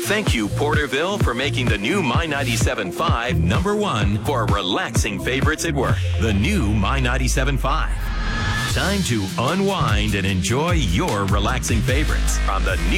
Thank you, Porterville, for making the new My 97.5 #1 for relaxing favorites at work. The new My 97.5. Time to unwind and enjoy your relaxing favorites on the new